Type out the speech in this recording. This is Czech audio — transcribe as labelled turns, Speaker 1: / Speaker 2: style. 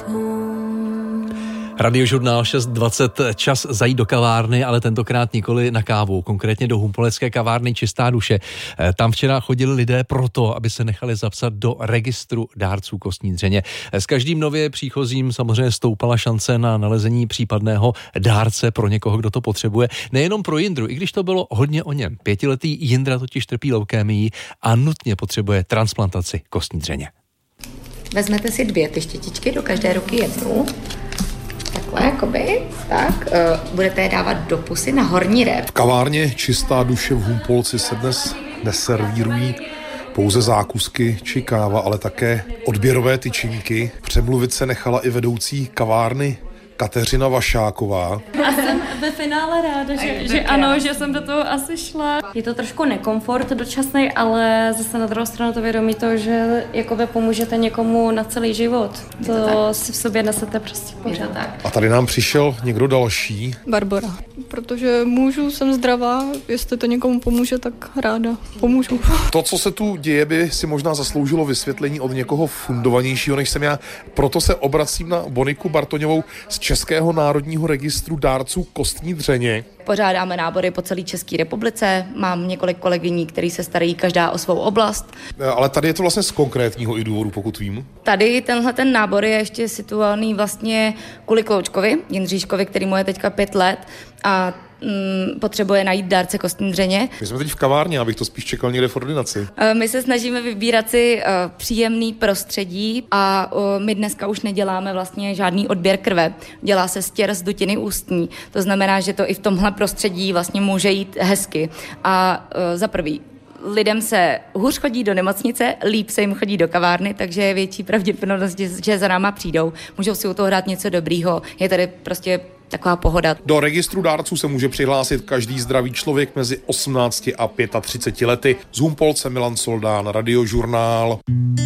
Speaker 1: Radiožurnál 6.20, čas zajít do kavárny, ale tentokrát nikoli na kávu, konkrétně do humpolecké kavárny Čistá duše. Tam včera chodili lidé proto, aby se nechali zapsat do registru dárců kostní dřeně. S každým nově příchozím samozřejmě stoupala šance na nalezení případného dárce pro někoho, kdo to potřebuje. Nejenom pro Jindru, i když to bylo hodně o něm. 5letý Jindra totiž trpí leukémií a nutně potřebuje transplantaci kostní dřeně.
Speaker 2: Vezmete si 2 ty štětičky, do každé ruky jednu. Takhle, jakoby, tak. Budete je dávat do pusy na horní rep.
Speaker 3: V kavárně Čistá duše v Humpolci se dnes neservírují pouze zákusky či káva, ale také odběrové tyčinky. Přemluvit se nechala i vedoucí kavárny Kateřina Vašáková.
Speaker 4: A jsem ve finále ráda, že ano, že jsem do toho asi šla. Je to trošku nekomfort dočasný, ale zase na druhou stranu to vědomí to, že jakoby pomůžete někomu na celý život. To si v sobě nesete prostě pořád.
Speaker 3: A tady nám přišel někdo další.
Speaker 5: Barbora. Protože můžu, jsem zdravá, jestli to někomu pomůže, tak ráda pomůžu.
Speaker 3: To, co se tu děje, by si možná zasloužilo vysvětlení od někoho fundovanějšího, než jsem já. Proto se obracím na Boniku Bartoňovou z Českého národního registru dárců kostní dřeně.
Speaker 2: Pořádáme nábory po celé České republice, mám několik kolegyní, který se starají každá o svou oblast.
Speaker 3: Ale tady je to vlastně z konkrétního i důvodu, pokud vím.
Speaker 2: Tady ten nábor je ještě situovaný vlastně kvůli Kloučkovi, Jindříškovi, který mu je teďka 5 let a potřebuje najít dárce kostní dřeně.
Speaker 3: My jsme teď v kavárně, abych to spíš čekal někde v ordinaci.
Speaker 2: My se snažíme vybírat si příjemný prostředí a my dneska už neděláme vlastně žádný odběr krve. Dělá se stěr z dutiny ústní. To znamená, že to i v tomhle prostředí vlastně může jít hezky. A za prvý, lidem se hůř chodí do nemocnice, líp se jim chodí do kavárny, takže je větší pravděpodobnost, že za náma přijdou. Můžou si u toho hrát něco dobrýho. Je tady prostě taková pohoda.
Speaker 3: Do registru dárců se může přihlásit každý zdravý člověk mezi 18 a 35 lety. Z Humpolce Milan Soldán, Radiožurnál.